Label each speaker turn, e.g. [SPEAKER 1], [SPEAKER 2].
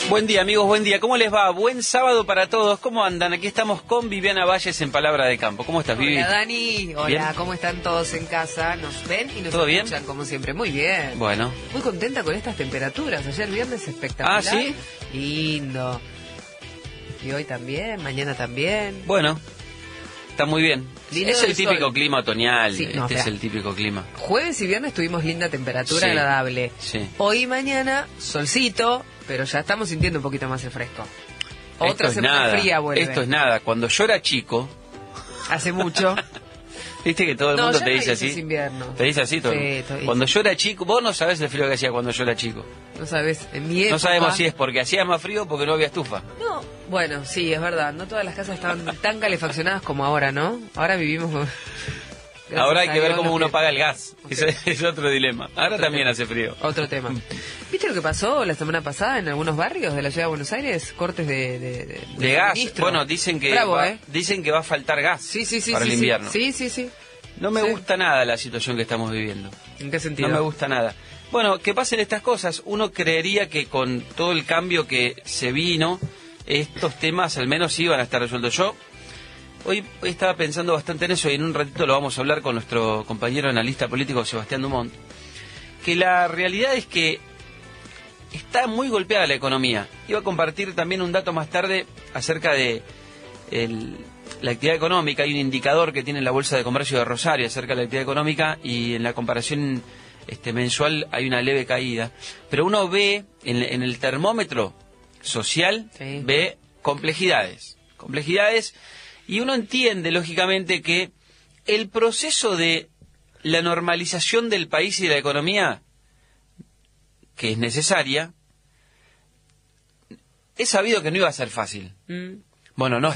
[SPEAKER 1] Buen día, amigos, buen día. ¿Cómo les va? Buen sábado para todos. ¿Cómo andan? Aquí estamos con Viviana Valles en Palabra de Campo. ¿Cómo estás, Vivi?
[SPEAKER 2] Hola, Dani. Hola,
[SPEAKER 1] ¿Bien?
[SPEAKER 2] ¿Cómo están todos en casa? ¿Nos ven y nos
[SPEAKER 1] ¿Todo
[SPEAKER 2] escuchan
[SPEAKER 1] bien?
[SPEAKER 2] como siempre? Muy bien.
[SPEAKER 1] Bueno.
[SPEAKER 2] Muy contenta con estas temperaturas. Ayer viernes espectacular.
[SPEAKER 1] Ah, ¿sí?
[SPEAKER 2] Lindo. Y hoy también, mañana también.
[SPEAKER 1] Bueno, está muy bien.
[SPEAKER 2] Lindo
[SPEAKER 1] Es el
[SPEAKER 2] el
[SPEAKER 1] típico
[SPEAKER 2] sol.
[SPEAKER 1] clima otoñal.
[SPEAKER 2] Sí, no,
[SPEAKER 1] es
[SPEAKER 2] espera.
[SPEAKER 1] el típico clima.
[SPEAKER 2] Jueves y viernes tuvimos linda temperatura,
[SPEAKER 1] Sí,
[SPEAKER 2] agradable.
[SPEAKER 1] sí.
[SPEAKER 2] Hoy y mañana, solcito, pero ya estamos sintiendo un poquito más el fresco. Otra
[SPEAKER 1] Esto es
[SPEAKER 2] semana
[SPEAKER 1] nada.
[SPEAKER 2] fría vuelve.
[SPEAKER 1] Esto es nada. Cuando yo era chico,
[SPEAKER 2] Hace mucho.
[SPEAKER 1] viste que todo el
[SPEAKER 2] No,
[SPEAKER 1] mundo
[SPEAKER 2] ya
[SPEAKER 1] te
[SPEAKER 2] no
[SPEAKER 1] dice
[SPEAKER 2] hay esos
[SPEAKER 1] así.
[SPEAKER 2] inviernos.
[SPEAKER 1] Te dice así todo. el
[SPEAKER 2] Sí,
[SPEAKER 1] mundo.
[SPEAKER 2] todo-
[SPEAKER 1] Cuando yo era chico, vos no sabés el frío que hacía cuando yo era chico.
[SPEAKER 2] No sabes, en mi época...
[SPEAKER 1] No sabemos si es porque hacía más frío o porque no había estufa.
[SPEAKER 2] No, bueno, sí, es verdad. No todas las casas estaban tan calefaccionadas como ahora, ¿no? Ahora vivimos... gracias
[SPEAKER 1] Ahora hay
[SPEAKER 2] a
[SPEAKER 1] que ver
[SPEAKER 2] Dios,
[SPEAKER 1] cómo
[SPEAKER 2] lo
[SPEAKER 1] uno
[SPEAKER 2] que-
[SPEAKER 1] paga el gas.
[SPEAKER 2] Ok.
[SPEAKER 1] Ese es otro dilema. Ahora también hace frío.
[SPEAKER 2] Otro tema. ¿Viste lo que pasó la semana pasada en algunos barrios de la ciudad de Buenos Aires? Cortes
[SPEAKER 1] De gas.
[SPEAKER 2] suministro.
[SPEAKER 1] Bueno, dicen que
[SPEAKER 2] Bravo,
[SPEAKER 1] va, dicen que va a faltar gas
[SPEAKER 2] Sí, sí, sí.
[SPEAKER 1] para
[SPEAKER 2] sí,
[SPEAKER 1] el
[SPEAKER 2] sí.
[SPEAKER 1] invierno.
[SPEAKER 2] Sí, sí, sí.
[SPEAKER 1] No me
[SPEAKER 2] Sí.
[SPEAKER 1] gusta nada la situación que estamos viviendo.
[SPEAKER 2] ¿En qué sentido?
[SPEAKER 1] No me gusta nada. Bueno, que pasen estas cosas. Uno creería que con todo el cambio que se vino, estos temas al menos iban a estar resueltos. Yo hoy estaba pensando bastante en eso y en un ratito lo vamos a hablar con nuestro compañero analista político Sebastián Dumont, que la realidad es que está muy golpeada la economía. Iba a compartir también un dato más tarde acerca de la actividad económica. Hay un indicador que tiene la Bolsa de Comercio de Rosario acerca de la actividad económica y en la comparación mensual hay una leve caída. Pero uno ve en el termómetro social,
[SPEAKER 2] Sí.
[SPEAKER 1] ve complejidades y uno entiende lógicamente que el proceso de la normalización del país y de la economía, que es necesaria, es sabido que no iba a ser fácil.
[SPEAKER 2] Mm.
[SPEAKER 1] Bueno, no